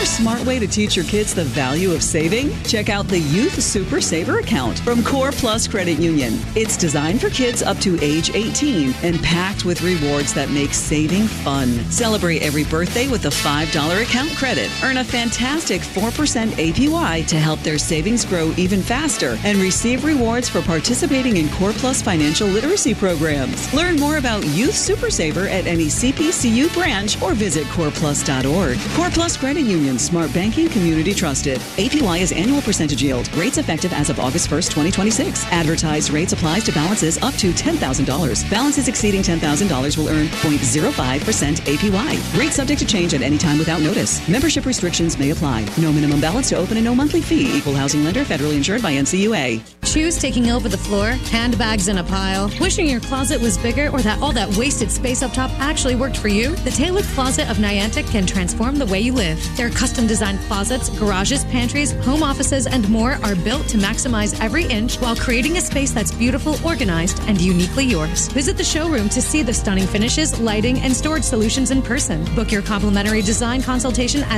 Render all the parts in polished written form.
a smart way to teach your kids the value of saving? Check out the Youth Super Saver account from Core Plus Credit Union. It's designed for kids up to age 18 and packed with rewards that make saving fun. Celebrate every birthday with a $5 account credit. Earn a fantastic 4% APY to help their savings grow even faster and receive rewards for participating in Core Plus financial literacy programs. Learn more about Youth Super Saver at any CPCU branch or visit coreplus.org. Core Plus Credit Union, smart banking, community trusted. APY is annual percentage yield. Rates effective as of August 1st, 2026. Advertised rates applies to balances up to $10,000. Balances exceeding $10,000 will earn 0.05% APY. Rates subject to change at any time without notice. Membership restrictions may apply. No minimum balance to open and no monthly fee. Equal housing lender, federally insured by NCUA. Shoes taking over the floor, handbags in a pile, wishing your closet was bigger or that all that wasted space up top actually worked for you? The Tailored Closet of Niantic can transform the way you live. Their custom designed closets, garages, pantries, home offices, and more are built to maximize every inch while creating a space that's beautiful, organized, and uniquely yours. Visit the showroom to see the stunning finishes, lighting, and storage solutions in person. Book your complimentary design consultation at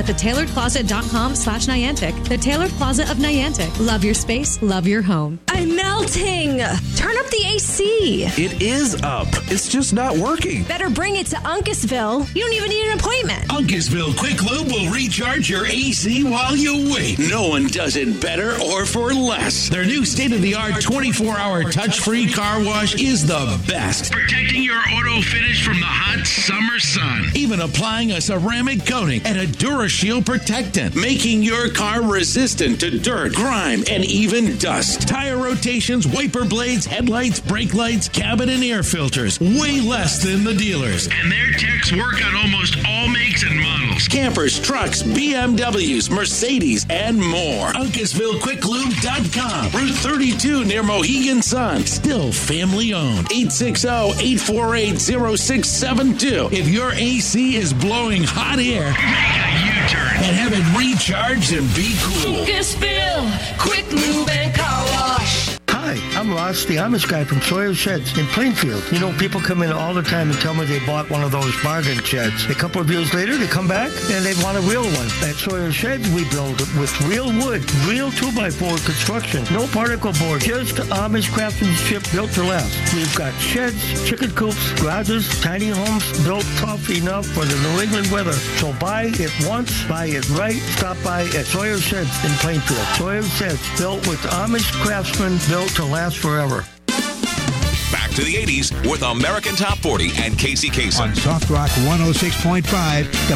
thetailoredcloset.com/Niantic. The Tailored Closet of Niantic. Love your space, love your home. I'm melting. Turn up the AC. It is up. It's just not working. Better bring it to Uncasville. You don't even need an appointment. Uncasville Quick Lube will recharge your AC while you wait. No one does it better or for less. Their new state-of-the-art 24-hour touch-free car wash is the best. Protecting your auto finish from the hot summer sun. Even applying a ceramic coating and a DuraShield protectant. Making your car resistant to dirt, grime, and even dust. Tire rotations, wiper blades, headlights, brake lights, cabin and air filters. Way less than the dealers. And their techs work on almost all makes and models. Campers, trucks, BMWs, Mercedes, and more. UncasvilleQuickLube.com. Route 32 near Mohegan Sun. Still family owned. 860-848-0672. If your AC is blowing hot air, make a U-turn and have it recharged and be cool. Uncasville Quick Lube and Car Wash. Hi, I'm Ross, the Amish guy from Sawyer Sheds in Plainfield. You know, people come in all the time and tell me they bought one of those bargain sheds. A couple of years later, they come back and they want a real one. At Sawyer Sheds, we build it with real wood, real 2x4 construction, no particle board, just Amish craftsmanship built to last. We've got sheds, chicken coops, garages, tiny homes built tough enough for the New England weather. So buy it once, buy it right. Stop by at Sawyer Sheds in Plainfield. Sawyer Sheds, built with Amish craftsmen, built to last forever. Back to the 80s with American Top 40 and Casey Kasem. On Soft Rock 106.5, the